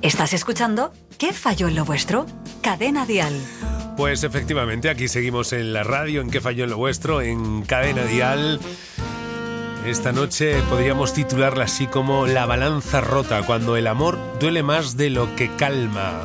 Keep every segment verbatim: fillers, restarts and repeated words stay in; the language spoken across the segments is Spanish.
¿Estás escuchando? ¿Qué falló en lo vuestro? Cadena Dial. Pues efectivamente, aquí seguimos en la radio, en ¿Qué falló en lo vuestro? En Cadena Dial. Esta noche podríamos titularla así como La balanza rota, cuando el amor duele más de lo que calma.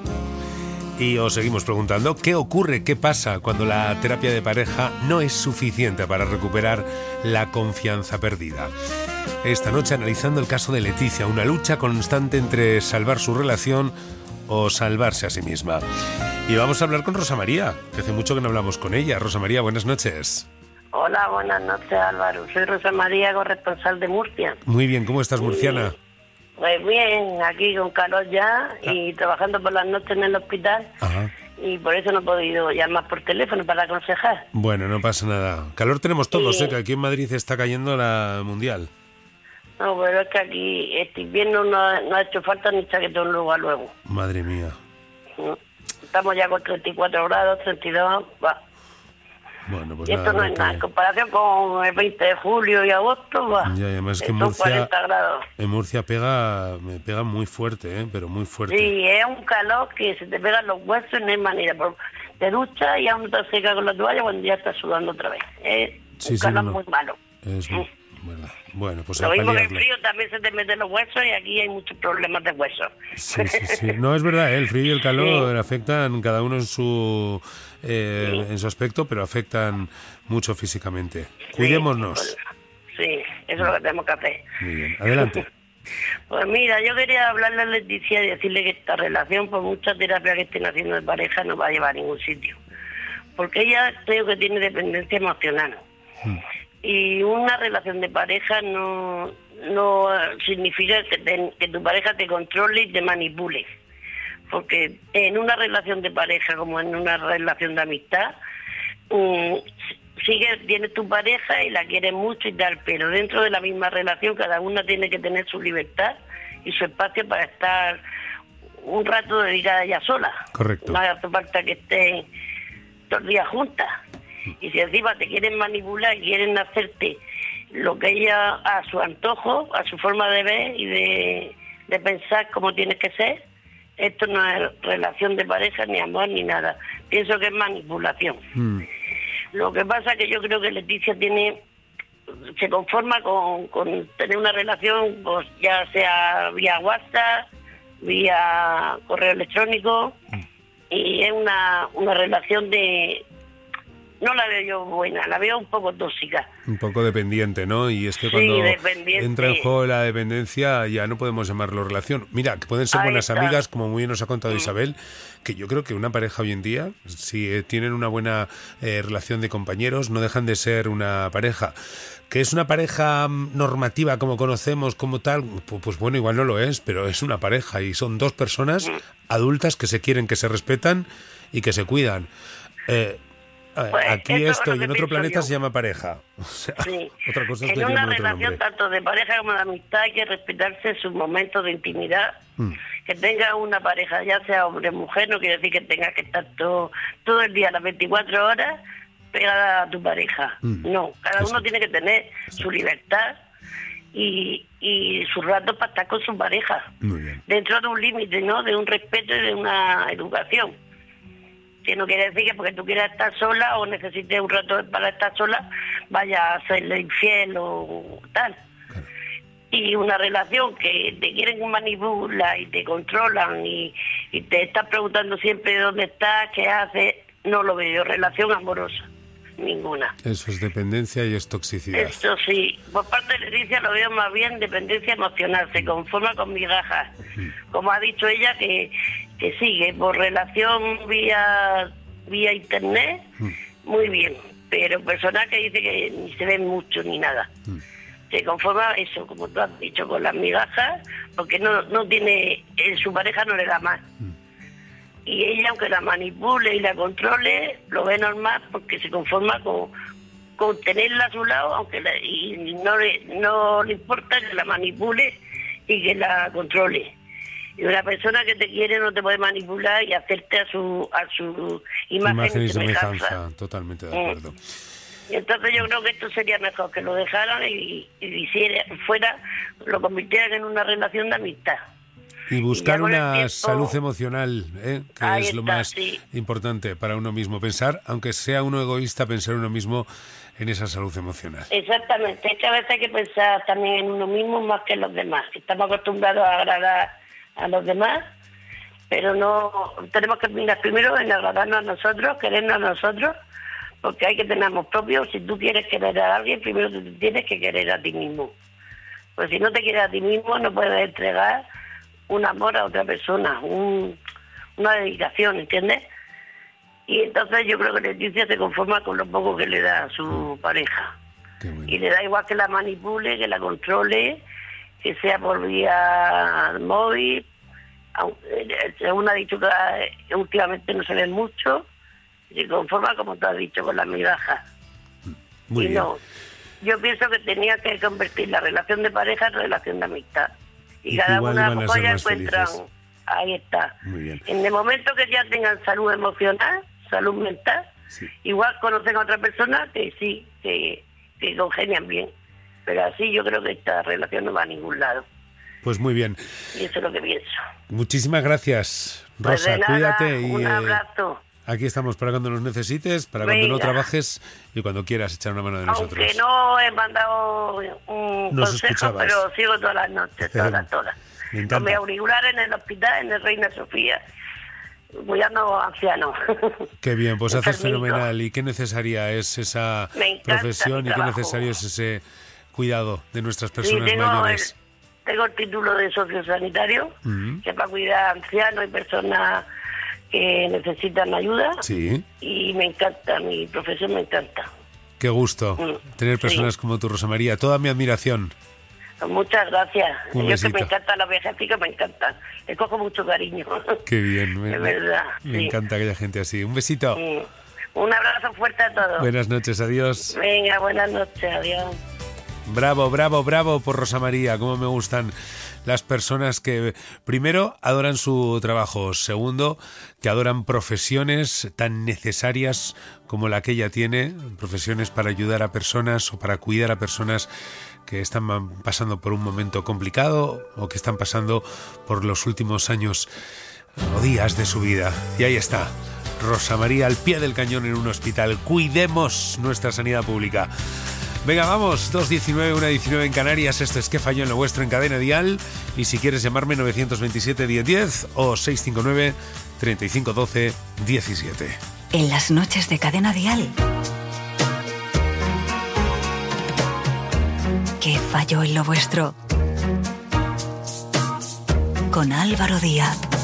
Y os seguimos preguntando, ¿qué ocurre, qué pasa cuando la terapia de pareja no es suficiente para recuperar la confianza perdida? Esta noche analizando el caso de Leticia, una lucha constante entre salvar su relación o salvarse a sí misma. Y vamos a hablar con Rosa María, que hace mucho que no hablamos con ella. Rosa María, buenas noches. Hola, buenas noches, Álvaro. Soy Rosa María, corresponsal de Murcia. Muy bien, ¿cómo estás, murciana? Pues bien, aquí con calor ya ah. y trabajando por las noches en el hospital. Ajá. Y por eso no he podido llamar por teléfono para aconsejar. Bueno, no pasa nada. Calor tenemos todos, sí. ¿eh? Que aquí en Madrid está cayendo la mundial. No, pero es que aquí este invierno no, no ha hecho falta ni chaquetón lugar luego. Madre mía. Estamos ya con treinta y cuatro grados, treinta y dos, va. Bueno, pues y esto nada, no es nada, en comparación con el veinte de julio y agosto, va. Ya, y además que en Murcia, cuarenta grados. En Murcia pega, me pega muy fuerte, ¿eh? Pero muy fuerte. Sí, es un calor que se te pegan los huesos y no hay manera. Te duchas y aún te seca con la toalla cuando ya estás sudando otra vez. Es sí, un sí, calor no, no. muy malo. Es ¿Mm? verdad. Bueno, pues lo a mismo que paliarlo. el frío también se te meten los huesos y aquí hay muchos problemas de huesos. Sí, sí, sí. No, es verdad, ¿eh? El frío y el calor sí. afectan cada uno en su eh, sí. en su aspecto, pero afectan mucho físicamente. Cuidémonos. Sí, eso es lo que tenemos que hacer. Muy bien, adelante. Pues mira, yo quería hablarle a Leticia y decirle que esta relación, por mucha terapia que estén haciendo de pareja, no va a llevar a ningún sitio. Porque ella creo que tiene dependencia emocional. Hmm. Y una relación de pareja no no significa que, te, que tu pareja te controle y te manipule. Porque en una relación de pareja, como en una relación de amistad, um, sigues, tienes tu pareja y la quieres mucho y tal, pero dentro de la misma relación cada una tiene que tener su libertad y su espacio para estar un rato dedicada a ella sola. Correcto. No hace falta que estén todos los días juntas. Y si encima te quieren manipular y quieren hacerte lo que ella a su antojo, a su forma de ver y de, de pensar cómo tienes que ser, esto no es relación de pareja, ni amor, ni nada. Pienso que es manipulación. Mm. Lo que pasa es que yo creo que Leticia tiene se conforma con, con tener una relación, pues ya sea vía WhatsApp, vía correo electrónico, mm. y es una, una relación de... No la veo yo buena, la veo un poco tóxica. Un poco dependiente, ¿no? Y es que sí, cuando dependiente. entra en juego la dependencia ya no podemos llamarlo relación. Mira, que pueden ser Ahí buenas está. amigas, como muy bien nos ha contado Mm. Isabel, que yo creo que una pareja hoy en día, si eh, tienen una buena eh, relación de compañeros, no dejan de ser una pareja. Que es una pareja normativa como conocemos, como tal, pues, pues bueno, igual no lo es, pero es una pareja y son dos personas mm. adultas que se quieren, que se respetan y que se cuidan. Eh, Pues Aquí esto y en otro planeta yo. se llama pareja. O sea, sí. otra cosa es que en una otro relación nombre. tanto de pareja como de amistad hay que respetarse sus momentos de intimidad. Mm. Que tenga una pareja, ya sea hombre o mujer, no quiere decir que tengas que estar todo, todo el día, las veinticuatro horas, pegada a tu pareja. Mm. No, cada Eso. uno tiene que tener Eso. su libertad y, y sus ratos para estar con su pareja. Muy bien. Dentro de un límite, ¿no? De un respeto y de una educación. Que no quiere decir que porque tú quieras estar sola o necesites un rato para estar sola, vaya a serle infiel o tal. Claro. Y una relación que te quieren manipular y te controlan y, y te están preguntando siempre dónde estás, qué haces, no lo veo. Relación amorosa, ninguna. Eso es dependencia y es toxicidad. Eso sí, por parte de Leticia lo veo más bien dependencia emocional, se conforma con migajas. Mm. Como ha dicho ella, que que sigue por relación vía vía internet, mm. muy bien, pero personal que dice que ni se ven mucho ni nada. Mm. Se conforma eso, como tú has dicho, con las migajas, porque no no tiene, en su pareja no le da más. Mm. Y ella, aunque la manipule y la controle, lo ve normal porque se conforma con, con tenerla a su lado, aunque la, y no le, no le importa que la manipule y que la controle. Y una persona que te quiere no te puede manipular y hacerte a su a su imagen, imagen y semejanza. semejanza. Totalmente de acuerdo. Y entonces yo creo que esto sería mejor que lo dejaran y, y hiciera, fuera, lo convirtieran en una relación de amistad. Y buscar y una tiempo, salud emocional, ¿eh? que ahí es está, lo más sí. importante para uno mismo. Pensar, aunque sea uno egoísta, pensar uno mismo en esa salud emocional. Exactamente, es que a veces hay que pensar también en uno mismo más que en los demás, que estamos acostumbrados a agradar a los demás, pero no, tenemos que mirar primero en agradarnos a nosotros, querernos a nosotros, porque hay que tener amor propio. Si tú quieres querer a alguien, primero te tienes que querer a ti mismo. Pues si no te quieres a ti mismo, no puedes entregar un amor a otra persona, un, una dedicación, ¿entiendes? Y entonces yo creo que Leticia se conforma con lo poco que le da a su pareja. Qué bueno. Y le da igual que la manipule, que la controle, que sea por vía móvil. Aunque, según ha dicho que últimamente no se ven mucho, se conforma, como tú has dicho, con las migajas. Muy y bien. no, yo pienso que tenía que convertir la relación de pareja en relación de amistad. Y, Y cada igual una iban a pues, ser ya más encuentran, felices. ahí está. Muy bien. En el momento que ya tengan salud emocional, salud mental, Sí. igual conocen a otra persona que sí, que, que congenian bien. Pero así yo creo que esta relación no va a ningún lado. Pues muy bien. Y eso es lo que pienso. Muchísimas gracias, Pues Rosa. de nada, Cuídate y un eh, abrazo. aquí estamos para cuando nos necesites, para cuando no Venga. trabajes y cuando quieras echar una mano de nosotros. Aunque no he mandado un Nos consejo, escuchabas. pero sigo todas las noches, todas, todas. Me encanta. Con mis auriculares en el hospital, en el Reina Sofía, cuidando ancianos. Qué bien, pues haces Enfermitos. fenomenal. Y qué necesaria es esa Me encanta profesión mi y qué trabajo. necesario es ese cuidado de nuestras Sí, personas tengo el, mayores. tengo el título de sociosanitario, Mm. que es para cuidar a ancianos y personas que necesitan ayuda. Sí, Y me encanta, mi profesión me encanta. qué gusto Mm, tener sí. personas como tú, Rosa María. Toda mi admiración. Pues muchas gracias. Un Yo que besito. me encantan las viejecitas, me encantan. Le cojo mucho cariño. Qué bien. Me, Es verdad, me sí. encanta aquella gente así. Un besito. Mm. Un abrazo fuerte a todos. Buenas noches, adiós. Venga, buenas noches, adiós. Bravo, bravo, bravo por Rosa María. Cómo me gustan las personas que, primero, adoran su trabajo. Segundo, que adoran profesiones tan necesarias como la que ella tiene. Profesiones para ayudar a personas o para cuidar a personas que están pasando por un momento complicado o que están pasando por los últimos años o días de su vida. Y ahí está, Rosa María al pie del cañón en un hospital. Cuidemos nuestra sanidad pública. Venga, vamos, dos diecinueve, una diecinueve en Canarias. Esto es ¿Qué falló en lo vuestro? En Cadena Dial. Y si quieres llamarme, nueve veintisiete, diez diez o seiscientos cincuenta y nueve, treinta y cinco doce, diecisiete. En las noches de Cadena Dial. ¿Qué falló en lo vuestro? Con Álvaro Díaz.